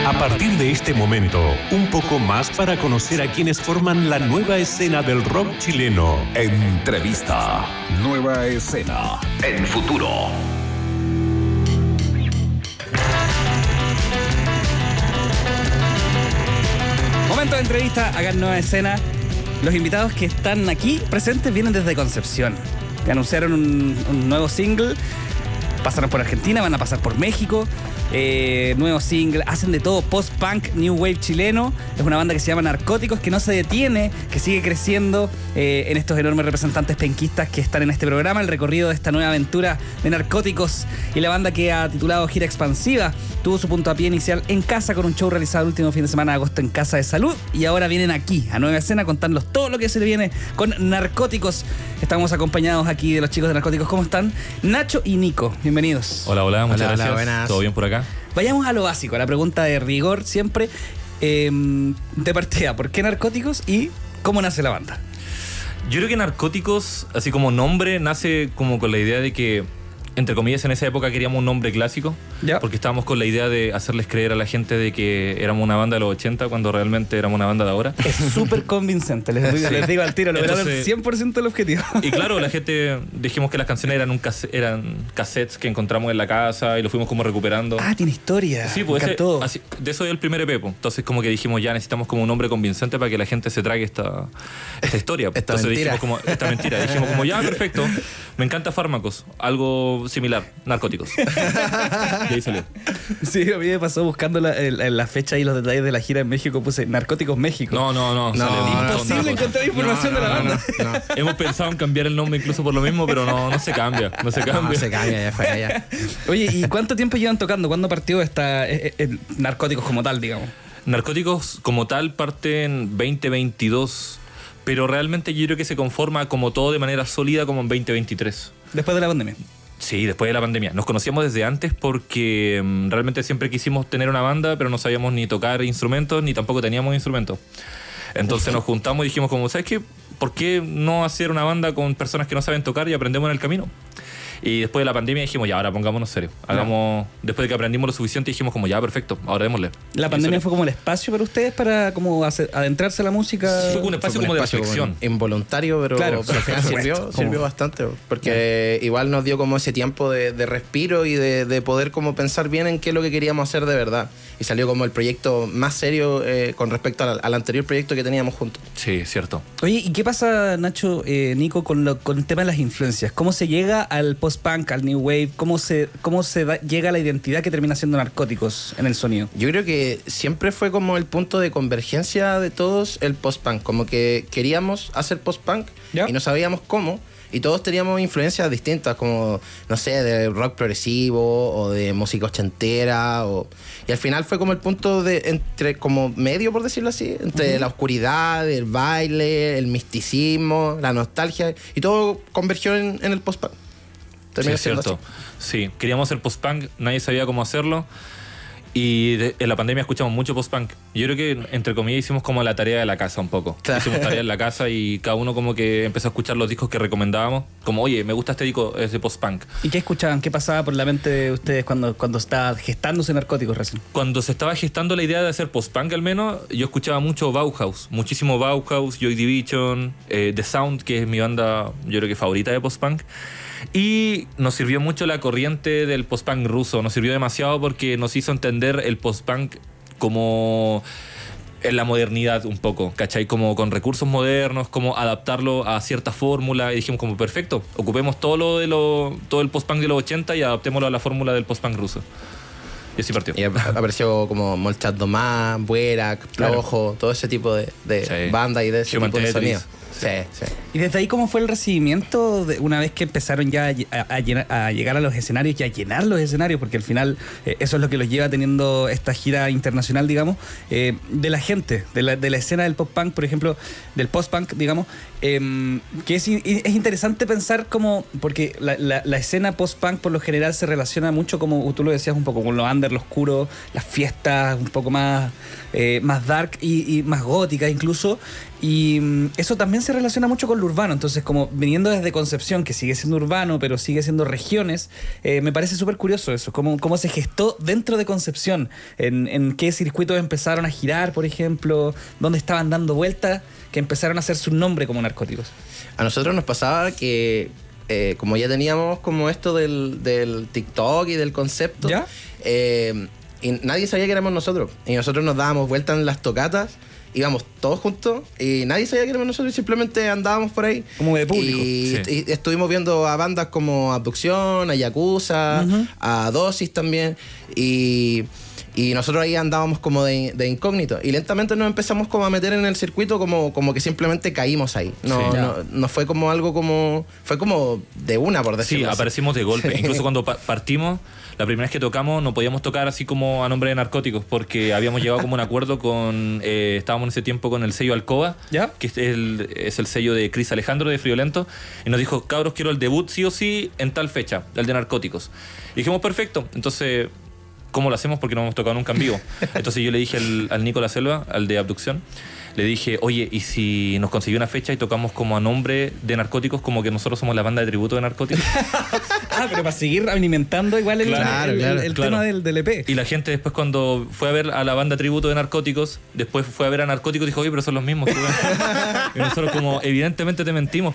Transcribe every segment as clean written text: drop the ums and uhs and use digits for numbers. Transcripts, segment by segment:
A partir de este momento, un poco más para conocer a quienes forman la nueva escena del rock chileno. Entrevista. Nueva escena. En Futuro. Momento de entrevista, acá en Nueva Escena. Los invitados que están aquí presentes vienen desde Concepción. Que anunciaron un nuevo single. Pasaron por Argentina, van a pasar por México. Nuevo single, hacen de todo, post-punk, new wave chileno. Es una banda que se llama Narcóticos, que no se detiene, que sigue creciendo en estos enormes representantes penquistas que están en este programa. El recorrido de esta nueva aventura de Narcóticos y la banda que ha titulado Gira Expansiva tuvo su puntapié inicial en casa con un show realizado el último fin de semana de agosto en Casa de Salud, y ahora vienen aquí a Nueva Escena a contarnos todo lo que se le viene con Narcóticos. Estamos acompañados aquí de los chicos de Narcóticos. ¿Cómo están? Nacho y Nico, bienvenidos. Hola, muchas gracias. Buenas. ¿Todo bien por acá? Vayamos a lo básico, a la pregunta de rigor siempre. De partida, ¿por qué Narcóticos y cómo nace la banda? Yo creo que Narcóticos, así como nombre, nace como con la idea de que, entre comillas, en esa época queríamos un nombre clásico, ¿Ya? porque estábamos con la idea de hacerles creer a la gente de que éramos una banda de los 80 cuando realmente éramos una banda de ahora. Es súper convincente, les digo al tiro, lograron el 100% del objetivo. Y claro, la gente, dijimos que las canciones eran cassettes que encontramos en la casa y lo fuimos como recuperando. Ah, tiene historia. Sí, pues Me encantó. de eso es el primer EP. Entonces como que dijimos, ya necesitamos como un nombre convincente para que la gente se trague esta historia. Esta Entonces mentira. dijimos como, esta mentira. Dijimos como, ya, perfecto. Me encanta Fármacos. Algo similar. Narcóticos. Y ahí salió. Sí, a mí me pasó buscando la fecha y los detalles de la gira en México, puse Narcóticos México. No. sale un montón de Imposible cosas. encontrar información de la banda. No. Hemos pensado en cambiar el nombre incluso por lo mismo, pero no se cambia. No se cambia. No, se cambia, ya fue ya. Oye, ¿y cuánto tiempo llevan tocando? ¿Cuándo partió Narcóticos como tal, digamos? Narcóticos como tal parte en 2022, pero realmente yo creo que se conforma como todo de manera sólida como en 2023. Después de la pandemia. Sí, después de la pandemia. Nos conocíamos desde antes porque realmente siempre quisimos tener una banda, pero no sabíamos ni tocar instrumentos, ni tampoco teníamos instrumentos. Entonces nos juntamos y dijimos como, ¿sabes qué? ¿Por qué no hacer una banda con personas que no saben tocar y aprendemos en el camino? Y después de la pandemia dijimos, ya, ahora pongámonos serio. Después de que aprendimos lo suficiente, dijimos como, ya, perfecto, ahora démosle. ¿La pandemia fue como el espacio para ustedes para como adentrarse a la música? Sí, fue un espacio como de reflexión. Involuntario, pero Claro, al final sirvió bastante. Porque igual nos dio como ese tiempo de respiro y de poder como pensar bien en qué es lo que queríamos hacer de verdad. Y salió como el proyecto más serio con respecto al anterior proyecto que teníamos juntos. Sí, cierto. Oye, ¿y qué pasa, Nacho, Nico, con el tema de las influencias? ¿Cómo se llega al post-punk, al new wave? ¿Cómo llega a la identidad que termina siendo Narcóticos en el sonido? Yo creo que siempre fue como el punto de convergencia de todos el post-punk. Como que queríamos hacer post-punk y no sabíamos cómo. Y todos teníamos influencias distintas, como, no sé, de rock progresivo o de música ochentera. Y al final fue como el punto de entre como medio, por decirlo así, entre la oscuridad, el baile, el misticismo, la nostalgia. Y todo convergió en el post-punk. Sí, es cierto. Sí, queríamos hacer post-punk, nadie sabía cómo hacerlo. Y en la pandemia escuchamos mucho post-punk. Yo creo que, entre comillas, hicimos como la tarea de la casa un poco. Claro. Hicimos tarea en la casa y cada uno como que empezó a escuchar los discos que recomendábamos. Como, oye, me gusta este disco, es de post-punk. ¿Y qué escuchaban? ¿Qué pasaba por la mente de ustedes cuando estaba gestándose Narcóticos recién? Cuando se estaba gestando la idea de hacer post-punk al menos, yo escuchaba mucho Bauhaus. Muchísimo Bauhaus, Joy Division, The Sound, que es mi banda, yo creo que favorita de post-punk. Y nos sirvió mucho la corriente del post-punk ruso, nos sirvió demasiado porque nos hizo entender el post-punk como en la modernidad un poco, ¿cachai? Como con recursos modernos, como adaptarlo a cierta fórmula, y dijimos como perfecto, ocupemos todo el post-punk de los 80 y adaptémoslo a la fórmula del post-punk ruso. Y así partió. Y apareció como Molchat Domá, Buerak, Plojo, todo ese tipo de banda y de ese tipo de sonido. Sí. ¿Y desde ahí cómo fue el recibimiento una vez que empezaron ya a llegar a los escenarios y a llenar los escenarios? Porque al final eso es lo que los lleva teniendo esta gira internacional, digamos, de la gente, de la escena del pop-punk, por ejemplo, del post-punk, digamos, que es interesante pensar como, porque la escena post-punk por lo general se relaciona mucho, como tú lo decías un poco, con los under, lo oscuro, las fiestas un poco más dark y más góticas incluso. Y eso también se relaciona mucho con lo urbano. Entonces, como viniendo desde Concepción, que sigue siendo urbano, pero sigue siendo regiones, me parece súper curioso eso. Cómo se gestó dentro de Concepción. En qué circuitos empezaron a girar, por ejemplo. Dónde estaban dando vueltas, que empezaron a hacer su nombre como Narcóticos. A nosotros nos pasaba que, como ya teníamos como esto del TikTok y del concepto, ¿ya? Y nadie sabía que éramos nosotros. Y nosotros nos dábamos vueltas en las tocatas, íbamos todos juntos y nadie sabía que éramos nosotros, y simplemente andábamos por ahí. Como de público. Y estuvimos viendo a bandas como Abducción, a Yakuza, a Dosis también. Y nosotros ahí andábamos como de incógnito. Y lentamente nos empezamos como a meter en el circuito, como que simplemente caímos ahí. No fue como algo como... Fue como de una, por decirlo así. Sí, aparecimos de golpe. Incluso cuando partimos, la primera vez que tocamos, no podíamos tocar así como a nombre de Narcóticos, porque habíamos llegado como un acuerdo con... estábamos en ese tiempo con el sello Alcoba, ¿ya? Que es el sello de Cris Alejandro de Friolento, y nos dijo, cabros, quiero el debut sí o sí en tal fecha, el de Narcóticos. Y dijimos, perfecto. Entonces... ¿cómo lo hacemos? Porque no hemos tocado nunca en vivo. Entonces yo le dije al Nico La Selva, al de Abducción, le dije, oye, ¿y si nos consiguió una fecha y tocamos como a nombre de Narcóticos, como que nosotros somos la banda de tributo de Narcóticos? Pero para seguir alimentando igual el tema del EP. Y la gente después, cuando fue a ver a la banda tributo de Narcóticos, después fue a ver a Narcóticos y dijo, oye, pero son los mismos. Y nosotros como, evidentemente te mentimos.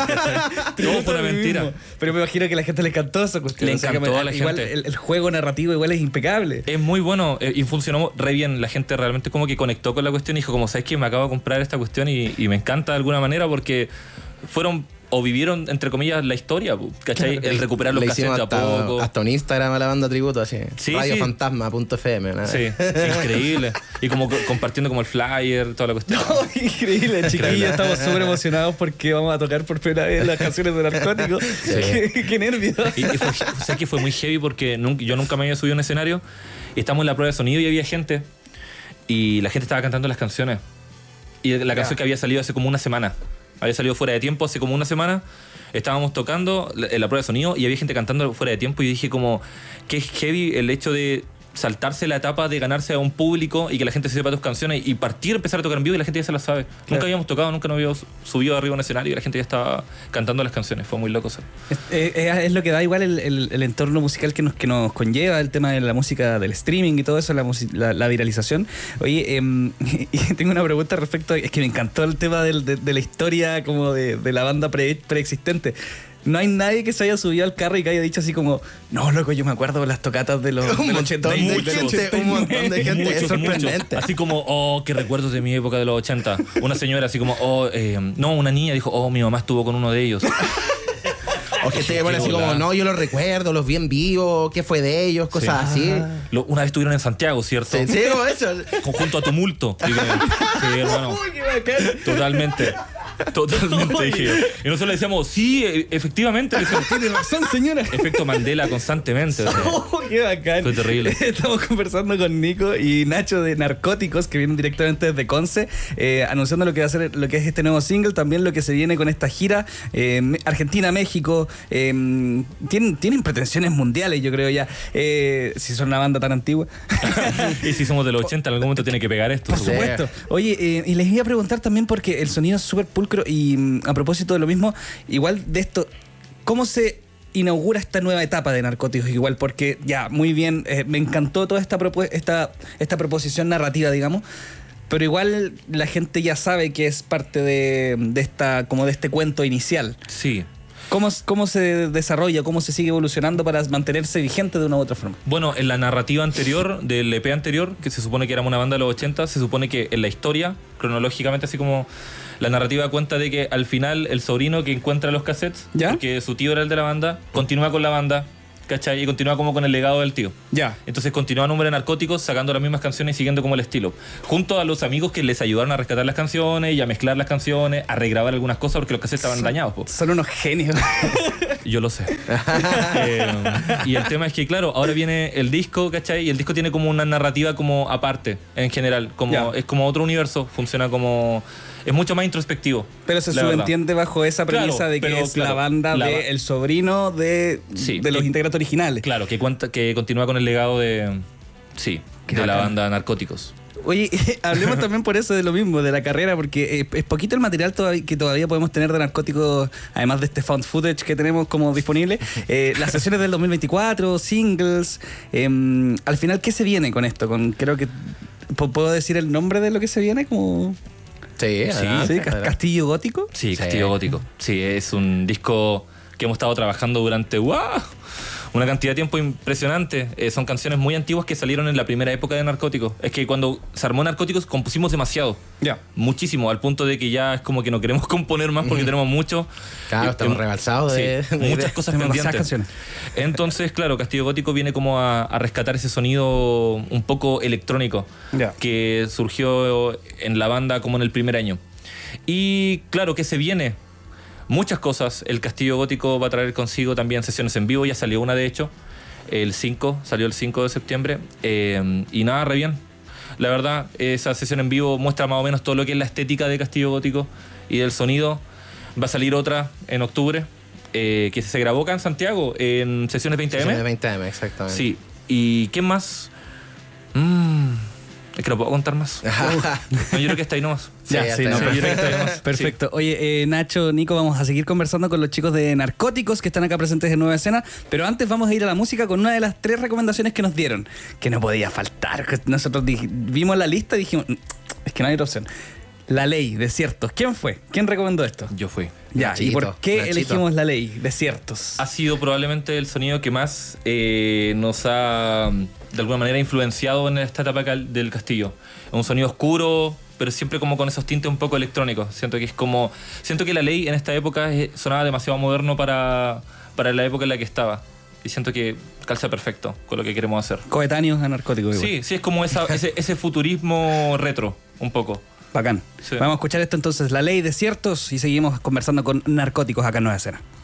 Todo fue una mentira. Pero me imagino que a la gente le encantó esa cuestión. Le encantó a la igual gente. El juego narrativo igual es impecable. Es muy bueno y funcionó re bien. La gente realmente como que conectó con la cuestión y dijo, como, ¿sabes qué? Me acabo de comprar esta cuestión y me encanta de alguna manera, porque fueron o vivieron, entre comillas, la historia, ¿cachai? El recuperar los cassettes a poco. Hasta un Instagram a la banda tributo, así. Sí, radiofantasma.fm, ¿no? Sí, increíble. Y como compartiendo como el flyer, toda la cuestión. No, increíble, chiquillos. Estamos súper emocionados porque vamos a tocar por primera vez las canciones de Narcóticos. Sí. Qué nervios. Y sé que fue muy heavy porque yo nunca me había subido a un escenario. Y estamos en la prueba de sonido y había gente. Y la gente estaba cantando las canciones. Y la canción que había salido hace como una semana. Había salido fuera de tiempo hace como una semana. Estábamos tocando en la prueba de sonido y había gente cantando fuera de tiempo. Y dije como, qué heavy el hecho de saltarse la etapa de ganarse a un público y que la gente se sepa tus canciones y partir, empezar a tocar en vivo y la gente ya se las sabe. Claro. Nunca habíamos tocado, nunca nos habíamos subido arriba a un escenario y la gente ya estaba cantando las canciones. Fue muy loco eso. Es lo que da igual el entorno musical que nos conlleva, el tema de la música, del streaming y todo eso, la viralización. Oye, y tengo una pregunta respecto, es que me encantó el tema de la historia como de la banda preexistente. No hay nadie que se haya subido al carro y que haya dicho así como, no, loco, yo me acuerdo de las tocatas de los 80. Un montón de gente, es sorprendente. Así como, oh, qué recuerdos de mi época de los 80. Una señora así como, no, una niña dijo, oh, mi mamá estuvo con uno de ellos. O que te pone así como, no, yo los recuerdo, los vi en vivo, ¿qué fue de ellos? Cosas así. Una vez estuvieron en Santiago, ¿cierto? Sí, como eso. Junto a Tumulto. Sí, hermano. Totalmente, dije yo. Y nosotros le decíamos, sí, efectivamente. Tiene razón, señora. Efecto Mandela constantemente. Qué bacán. Fue terrible. Estamos conversando con Nico y Nacho de Narcóticos, que vienen directamente desde Conce, anunciando lo que va a ser, lo que es este nuevo single, también lo que se viene con esta gira. Argentina, México, tienen pretensiones mundiales, yo creo ya. Si son una banda tan antigua. Y si somos de los 80, en algún momento tiene que pegar esto. Por supuesto. Oye, y les iba a preguntar también, porque el sonido es súper pulcro, y a propósito de lo mismo, igual de esto, ¿cómo se inaugura esta nueva etapa de Narcóticos? Igual, porque ya, muy bien, me encantó toda esta proposición narrativa, digamos, pero igual la gente ya sabe que es parte de este cuento inicial. Sí. ¿Cómo se desarrolla, cómo se sigue evolucionando para mantenerse vigente de una u otra forma? Bueno, en la narrativa anterior, del EP anterior, que se supone que éramos una banda de los 80, se supone que en la historia, cronológicamente, así como la narrativa cuenta de que al final el sobrino que encuentra los cassettes, ¿ya? Porque su tío era el de la banda, continúa con la banda, ¿cachai? Y continúa como con el legado del tío. Ya. Entonces continúa a nombre de Narcóticos, sacando las mismas canciones y siguiendo como el estilo. Junto a los amigos que les ayudaron a rescatar las canciones y a mezclar las canciones, a regrabar algunas cosas porque los cassettes estaban dañados. Son unos genios. Yo lo sé. Y el tema es que, claro, ahora viene el disco, ¿cachai? Y el disco tiene como una narrativa como aparte, en general. Es como otro universo, funciona como... Es mucho más introspectivo. Pero se subentiende bajo esa premisa, claro, de que es la banda del sobrino de los integrantes originales. Claro, que continúa con el legado de Sí, de la banda Narcóticos. Oye, hablemos también por eso de lo mismo, de la carrera, porque es poquito el material que todavía podemos tener de Narcóticos, además de este found footage que tenemos como disponible. Las sesiones del 2024, singles. Al final, ¿qué se viene con esto? Creo que ¿puedo decir el nombre de lo que se viene? Como... Sí, Castillo Gótico. Sí, Castillo Gótico. Sí, es un disco que hemos estado trabajando durante una cantidad de tiempo impresionante. Son canciones muy antiguas que salieron en la primera época de Narcóticos. Es que cuando se armó Narcóticos compusimos demasiado. Muchísimo, al punto de que ya es como que no queremos componer más porque tenemos mucho. Claro, estamos rebalsados de muchas cosas pendientes. Entonces, claro, Castillo Gótico viene como a rescatar ese sonido un poco electrónico que surgió en la banda como en el primer año. Y claro, ¿qué se viene? Muchas cosas. El Castillo Gótico va a traer consigo también sesiones en vivo. Ya salió una, de hecho. Salió el 5 de septiembre. Y nada, re bien. La verdad, esa sesión en vivo muestra más o menos todo lo que es la estética de Castillo Gótico y del sonido. Va a salir otra en octubre, que se grabó acá en Santiago, en sesiones 20M. Sesiones 20M, exactamente. Sí. ¿Y qué más? Es que no puedo contar más. No, yo creo que está ahí nomás. Perfecto. Oye, Nacho, Nico, vamos a seguir conversando con los chicos de Narcóticos que están acá presentes en Nueva Escena, pero antes vamos a ir a la música con una de las 3 recomendaciones que nos dieron, que no podía faltar. Nosotros vimos la lista y dijimos, es que no hay otra opción. La Ley, Desiertos. ¿Quién fue? ¿Quién recomendó esto? Yo fui. ¿Y por qué elegimos La Ley, Desiertos? Ha sido probablemente el sonido que más nos ha, de alguna manera, influenciado en esta etapa del Castillo. Es un sonido oscuro, pero siempre como con esos tintes un poco electrónicos. Siento que La Ley en esta época sonaba demasiado moderno para la época en la que estaba. Y siento que calza perfecto con lo que queremos hacer. Coetáneos a Narcóticos. Sí, es como ese futurismo retro, un poco. Bacán. Sí. Vamos a escuchar esto entonces, La Ley, Desiertos, y seguimos conversando con Narcóticos acá en Nueva Escena.